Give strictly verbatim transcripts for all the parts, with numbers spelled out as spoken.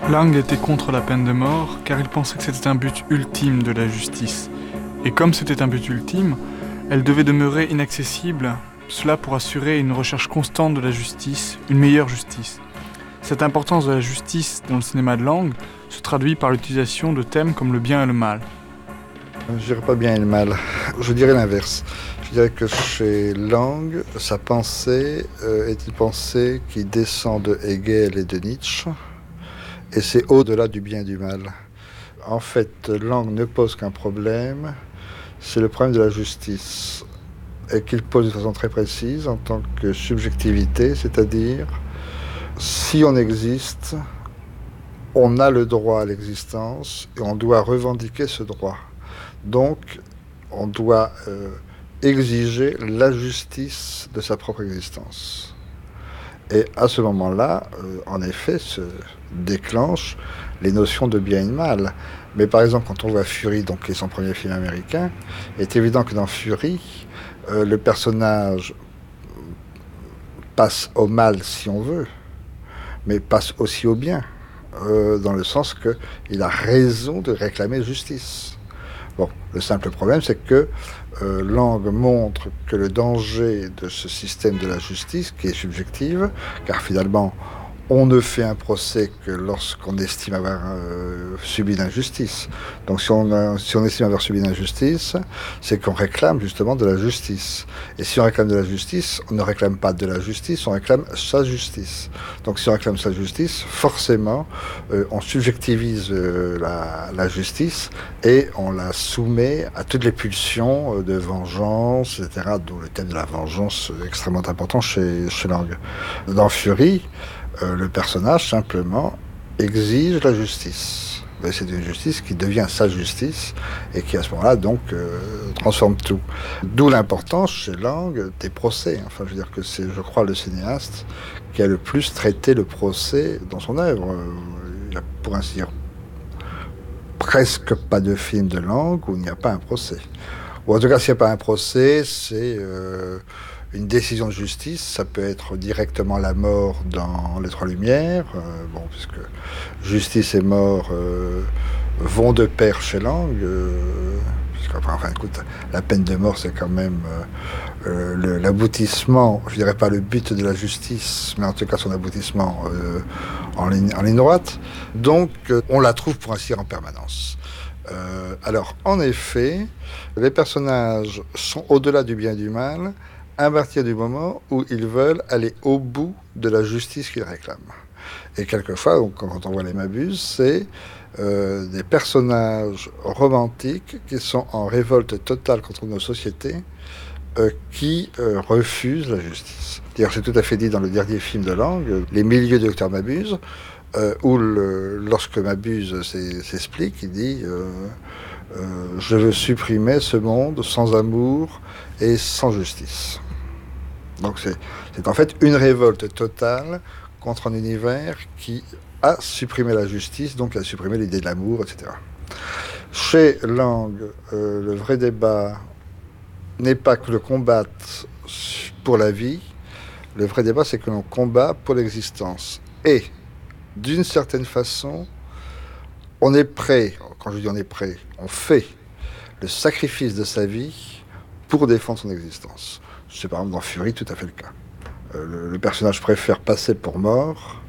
Lang était contre la peine de mort car il pensait que c'était un but ultime de la justice. Et comme c'était un but ultime, elle devait demeurer inaccessible, cela pour assurer une recherche constante de la justice, une meilleure justice. Cette importance de la justice dans le cinéma de Lang se traduit par l'utilisation de thèmes comme le bien et le mal. Je dirais pas bien et le mal, je dirais l'inverse. Je dirais que chez Lang, sa pensée euh, est une pensée qui descend de Hegel et de Nietzsche, et c'est au-delà du bien et du mal. En fait, Lang ne pose qu'un problème, c'est le problème de la justice, et qu'il pose de façon très précise en tant que subjectivité, c'est-à-dire si on existe, on a le droit à l'existence et on doit revendiquer ce droit. Donc, on doit euh, exiger la justice de sa propre existence. Et à ce moment-là, euh, en effet, se déclenchent les notions de bien et de mal. Mais par exemple, quand on voit Fury, donc, qui est son premier film américain, il est évident que dans Fury, euh, le personnage passe au mal si on veut, mais passe aussi au bien, euh, dans le sens qu'il a raison de réclamer justice. Bon, le simple problème, c'est que euh, Lang montre que le danger de ce système de la justice, qui est subjective, car finalement, on ne fait un procès que lorsqu'on estime avoir euh, subi l'injustice. Donc si on, a, si on estime avoir subi l'injustice, c'est qu'on réclame justement de la justice. Et si on réclame de la justice, on ne réclame pas de la justice, on réclame sa justice. Donc si on réclame sa justice, forcément, euh, on subjectivise euh, la, la justice et on la soumet à toutes les pulsions euh, de vengeance, et cetera. D'où le thème de la vengeance euh, extrêmement important chez, chez Lang. Dans Fury, Euh, le personnage simplement exige la justice. Et c'est une justice qui devient sa justice et qui à ce moment-là donc euh, transforme tout. D'où l'importance chez Lang des procès. Enfin, je veux dire que c'est, je crois, le cinéaste qui a le plus traité le procès dans son œuvre. Il y a, pour ainsi dire, presque pas de film de Lang où il n'y a pas un procès. Ou en tout cas, s'il n'y a pas un procès, c'est euh, une décision de justice. Ça peut être directement la mort dans Les Trois Lumières, euh, bon, puisque justice et mort euh, vont de pair chez Lang, euh, puisqu'en fin de compte, la peine de mort, c'est quand même euh, le, l'aboutissement, je dirais pas le but de la justice, mais en tout cas son aboutissement euh, en, ligne, en ligne droite. Donc, euh, on la trouve pour ainsi dire en permanence. Euh, alors, en effet, les personnages sont au-delà du bien et du mal à partir du moment où ils veulent aller au bout de la justice qu'ils réclament. Et quelquefois, donc, quand on voit les Mabuse, c'est euh, des personnages romantiques qui sont en révolte totale contre nos sociétés, euh, qui euh, refusent la justice. D'ailleurs, c'est tout à fait dit dans le dernier film de Lang, Les milieux du docteur Mabuse, Euh, où le, lorsque Mabuse s'explique, il dit euh, euh, « Je veux supprimer ce monde sans amour et sans justice ». Donc c'est, c'est en fait une révolte totale contre un univers qui a supprimé la justice, donc a supprimé l'idée de l'amour, et cetera. Chez Lang, euh, le vrai débat n'est pas que l'on combatte pour la vie, le vrai débat c'est que l'on combat pour l'existence. Et d'une certaine façon, on est prêt, quand je dis on est prêt, on fait le sacrifice de sa vie pour défendre son existence. C'est par exemple dans Fury tout à fait le cas. Euh, le, le personnage préfère passer pour mort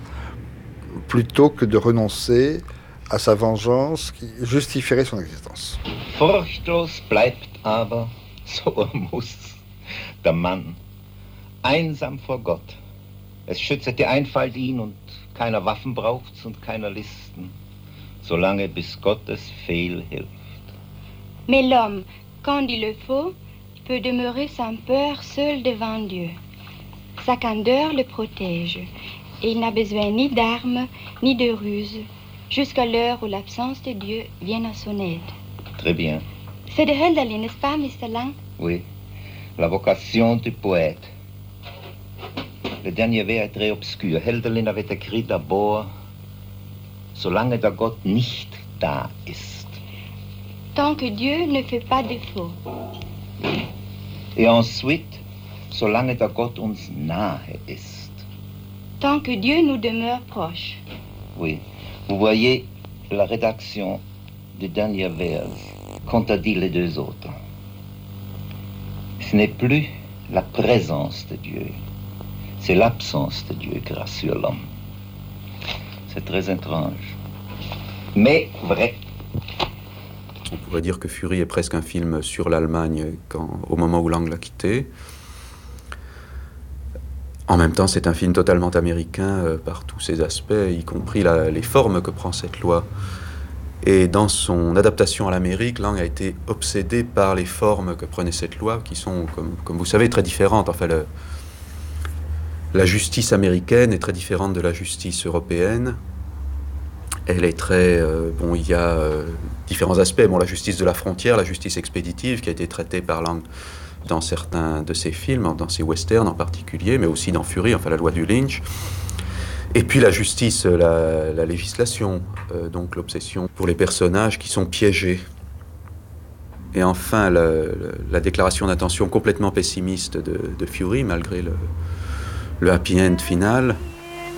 plutôt que de renoncer à sa vengeance qui justifierait son existence. Furchtlos bleibt aber, so er muss, der Mann, einsam vor Gott. Es schützt die Einfalt ihn und keiner Waffen braucht's und keiner Listen, solange bis Gottes Fehl hilft. Mais l'homme, quand il le faut, peut demeurer sans peur seul devant Dieu. Sa candeur le protège, et il n'a besoin ni d'armes, ni de ruses, jusqu'à l'heure où l'absence de Dieu vient à son aide. Très bien. C'est de Hölderlin, n'est-ce pas, mister Lang? Oui, la vocation du poète. Le dernier vers est très obscur. Hölderlin avait écrit d'abord, solange der Gott nicht da ist. Tant que Dieu ne fait pas défaut. Et ensuite, solange der Gott uns nahe ist. Tant que Dieu nous demeure proche. Oui, Vous voyez la rédaction du dernier vers contredit les deux autres. Ce n'est plus la présence de Dieu, c'est l'absence de Dieu grâce sur l'homme. C'est très étrange, mais vrai. On pourrait dire que Fury est presque un film sur l'Allemagne quand, au moment où Lang l'a quitté. En même temps, c'est un film totalement américain euh, par tous ses aspects, y compris la, les formes que prend cette loi. Et dans son adaptation à l'Amérique, Lang a été obsédé par les formes que prenait cette loi, qui sont, comme, comme vous savez, très différentes. Enfin, le, la justice américaine est très différente de la justice européenne. Elle est très... Euh, bon, il y a euh, différents aspects. Bon, la justice de la frontière, la justice expéditive, qui a été traitée par Lang dans certains de ses films, dans ses westerns en particulier, mais aussi dans Fury, enfin la loi du Lynch. Et puis la justice, la, la législation, euh, donc l'obsession pour les personnages qui sont piégés. Et enfin, la, la, la déclaration d'intention complètement pessimiste de, de Fury, malgré le, le happy end final.